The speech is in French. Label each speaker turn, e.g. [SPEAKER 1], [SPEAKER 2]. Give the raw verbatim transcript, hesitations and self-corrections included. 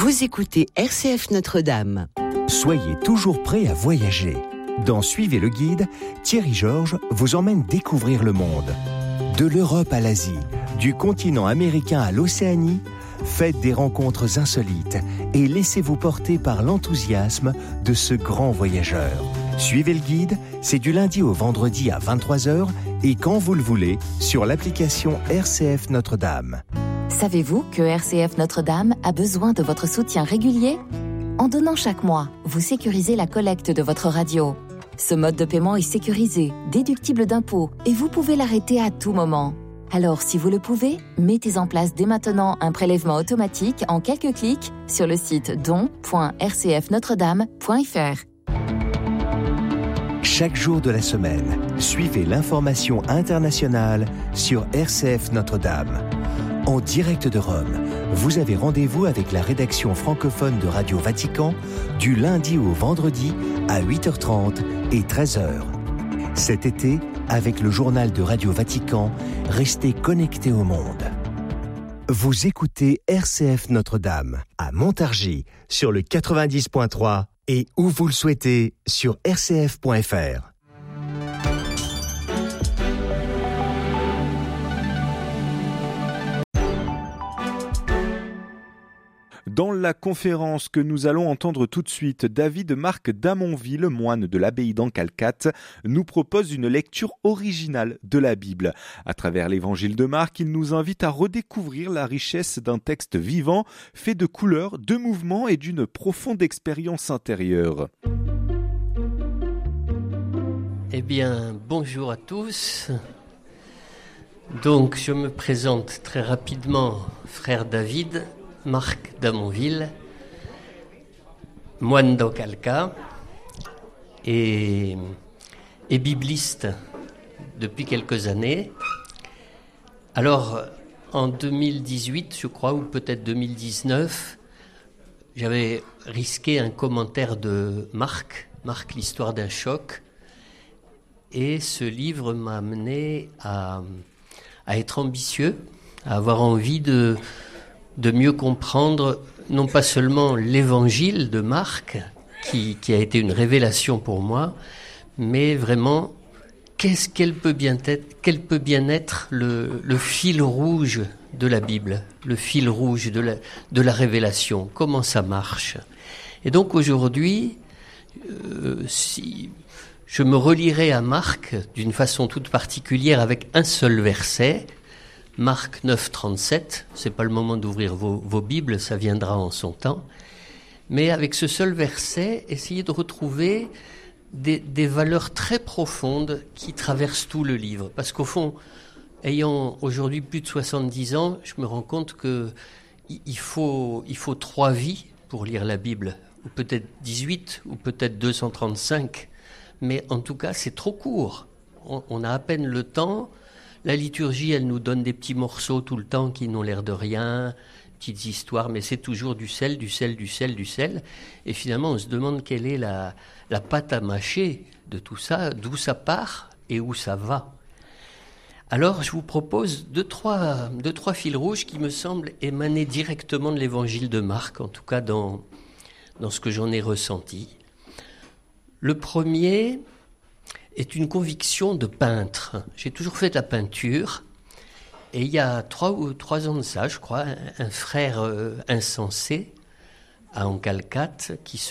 [SPEAKER 1] Vous écoutez R C F Notre-Dame.
[SPEAKER 2] Soyez toujours prêts à voyager. Dans Suivez le guide, Thierry Georges vous emmène découvrir le monde. De l'Europe à l'Asie, du continent américain à l'Océanie, faites des rencontres insolites et laissez-vous porter par l'enthousiasme de ce grand voyageur. Suivez le guide, c'est du lundi au vendredi à vingt-trois heures et quand vous le voulez sur l'application R C F Notre-Dame.
[SPEAKER 3] Savez-vous que R C F Notre-Dame a besoin de votre soutien régulier ? En donnant chaque mois, vous sécurisez la collecte de votre radio. Ce mode de paiement est sécurisé, déductible d'impôts et vous pouvez l'arrêter à tout moment. Alors, si vous le pouvez, mettez en place dès maintenant un prélèvement automatique en quelques clics sur le site don point r c f notre dame point f r.
[SPEAKER 2] Chaque jour de la semaine, suivez l'information internationale sur R C F Notre-Dame. En direct de Rome, vous avez rendez-vous avec la rédaction francophone de Radio Vatican du lundi au vendredi à huit heures trente et treize heures. Cet été, avec le journal de Radio Vatican, restez connectés au monde. Vous écoutez R C F Notre-Dame à Montargis sur le quatre-vingt-dix point trois et où vous le souhaitez sur r c f point f r.
[SPEAKER 4] Dans la conférence que nous allons entendre tout de suite, David Marc d'Amonville, moine de l'abbaye d'Ancalcat, nous propose une lecture originale de la Bible. À travers l'évangile de Marc, il nous invite à redécouvrir la richesse d'un texte vivant, fait de couleurs, de mouvements et d'une profonde expérience intérieure.
[SPEAKER 5] Eh bien, bonjour à tous. Donc, je me présente très rapidement, frère David Marc d'Amonville, moine d'Ancalcat et, et bibliste depuis quelques années. Alors, en deux mille dix-huit, je crois, ou peut-être deux mille dix-neuf, j'avais risqué un commentaire de Marc, Marc, l'histoire d'un choc, et ce livre m'a amené à, à être ambitieux, à avoir envie de... de mieux comprendre non pas seulement l'évangile de Marc, qui, qui a été une révélation pour moi, mais vraiment, qu'est-ce qu'elle peut bien être, quel peut bien être le, le fil rouge de la Bible, le fil rouge de la, de la révélation, comment ça marche. Et donc aujourd'hui, euh, si je me relierai à Marc d'une façon toute particulière avec un seul verset, Marc neuf, trente-sept, c'est pas le moment d'ouvrir vos, vos Bibles, ça viendra en son temps. Mais avec ce seul verset, essayez de retrouver des, des valeurs très profondes qui traversent tout le livre. Parce qu'au fond, ayant aujourd'hui plus de soixante-dix ans, je me rends compte que il faut, il faut trois vies pour lire la Bible, ou peut-être dix-huit, ou peut-être deux cent trente-cinq. Mais en tout cas, c'est trop court. On, on a à peine le temps. La liturgie, elle nous donne des petits morceaux tout le temps qui n'ont l'air de rien, petites histoires, mais c'est toujours du sel, du sel, du sel, du sel. Et finalement, on se demande quelle est la, la pâte à mâcher de tout ça, d'où ça part et où ça va. Alors, je vous propose deux, trois, deux, trois fils rouges qui me semblent émaner directement de l'évangile de Marc, en tout cas dans, dans ce que j'en ai ressenti. Le premier est une conviction de peintre. J'ai toujours fait de la peinture et il y a trois ou trois ans de ça, je crois, un, un frère euh, insensé à Ancalcat qui se